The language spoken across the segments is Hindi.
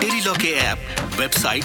टेली लॉ के ऐप, वेबसाइट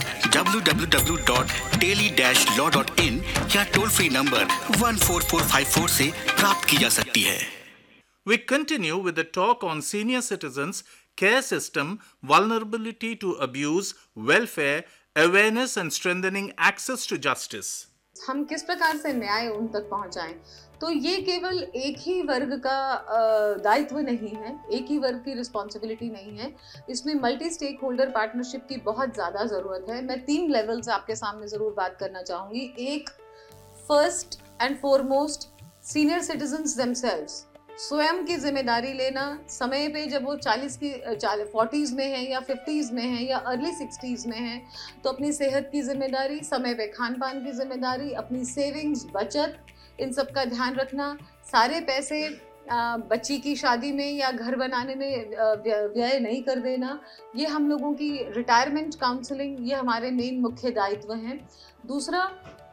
www.teli-law.in या टोल फ्री नंबर 14454 से प्राप्त की जा सकती है। We continue with the talk on senior citizens care system, vulnerability to abuse, welfare, awareness and strengthening access to justice. हम किस प्रकार से न्याय उन तक पहुंचाएं, तो ये केवल एक ही वर्ग का दायित्व नहीं है, एक ही वर्ग की रिस्पॉन्सिबिलिटी नहीं है। इसमें मल्टी स्टेक होल्डर पार्टनरशिप की बहुत ज़्यादा ज़रूरत है। मैं 3 लेवल्स आपके सामने ज़रूर बात करना चाहूँगी। एक, first and foremost, senior citizens themselves, स्वयं की जिम्मेदारी लेना। समय पे जब वो 40s में है या 50s में है या अर्ली 60s में है, तो अपनी सेहत की जिम्मेदारी, समय पे खान पान की जिम्मेदारी, अपनी सेविंग्स, बचत, इन सब का ध्यान रखना। सारे पैसे बच्ची की शादी में या घर बनाने में व्यय नहीं कर देना। ये हम लोगों की रिटायरमेंट काउंसलिंग, ये हमारे मेन मुख्य दायित्व हैं। दूसरा,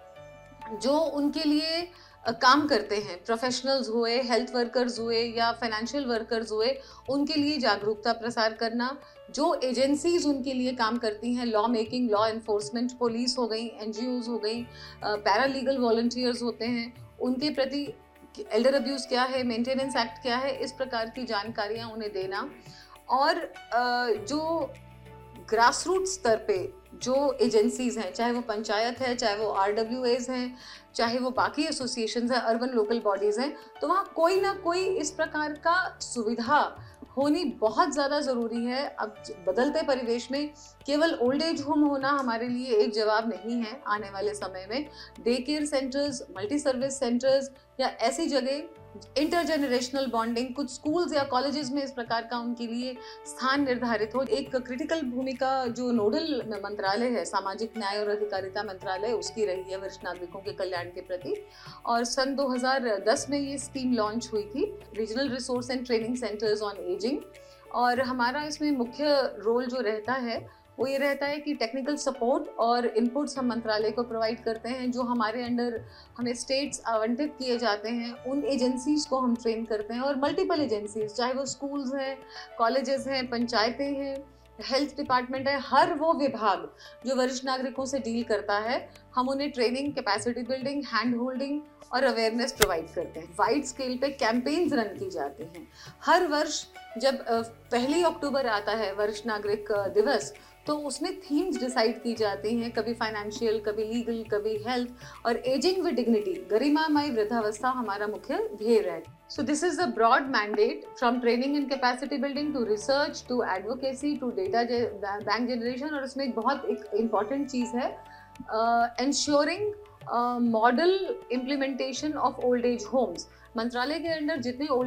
जो उनके लिए काम करते हैं, प्रोफेशनल्स हुए, हेल्थ वर्कर्स हुए या फाइनेंशियल वर्कर्स हुए, उनके लिए जागरूकता प्रसार करना। जो एजेंसीज उनके लिए काम करती हैं, law making, law enforcement, police हो गई, एनजीओज हो गई, पैरालीगल वॉलंटियर्स होते हैं, उनके प्रति एल्डर अब्यूज़ क्या है, मेंटेनेंस एक्ट क्या है, इस प्रकार की जानकारियाँ उन्हें देना। और जो ग्रास रूट स्तर पे जो एजेंसीज हैं, चाहे वो पंचायत है, चाहे वो RWAs हैं, चाहे वो बाकी एसोसिएशंस हैं, अर्बन लोकल बॉडीज़ हैं, तो वहाँ कोई ना कोई इस प्रकार का सुविधा होनी बहुत ज़्यादा ज़रूरी है। अब बदलते परिवेश में केवल ओल्ड एज होम होना हमारे लिए एक जवाब नहीं है। आने वाले समय में day care centres, multi service centres या ऐसी जगह, इंटरजेनरेशनल बॉन्डिंग, कुछ स्कूल्स या कॉलेजेस में इस प्रकार का उनके लिए स्थान निर्धारित हो। एक क्रिटिकल भूमिका जो नोडल मंत्रालय है, सामाजिक न्याय और अधिकारिता मंत्रालय, उसकी रही है वरिष्ठ नागरिकों के कल्याण के प्रति। और सन 2010 में ये स्कीम लॉन्च हुई थी, regional resource and training centres on ageing. और हमारा इसमें मुख्य रोल जो रहता है वो ये रहता है कि टेक्निकल सपोर्ट और इनपुट्स हम मंत्रालय को प्रोवाइड करते हैं। जो हमारे अंडर हमें स्टेट्स आवंटित किए जाते हैं, उन एजेंसीज को हम ट्रेन करते हैं। और मल्टीपल एजेंसीज, चाहे वो स्कूल्स हैं, कॉलेजेस हैं, पंचायतें हैं, हेल्थ डिपार्टमेंट है, हर वो विभाग जो वरिष्ठ नागरिकों से डील करता है, हम उन्हें training, capacity building, hand holding और अवेयरनेस प्रोवाइड करते हैं। वाइड स्केल पे कैंपेन्स रन की जाती हैं। हर वर्ष जब 1 अक्टूबर आता है, वरिष्ठ नागरिक दिवस, तो उसमें थीम्स डिसाइड की जाती हैं, कभी फाइनेंशियल, कभी लीगल, कभी हेल्थ। और एजिंग विद डिग्निटी, गरिमामय वृद्धावस्था हमारा मुख्य ध्येय है। So this is a broad mandate, from training and capacity building to research to advocacy to data bank generation। और इसमें एक बहुत important चीज़ है, ensuring model implementation of old age homes। मंत्रालय के अंदर जितने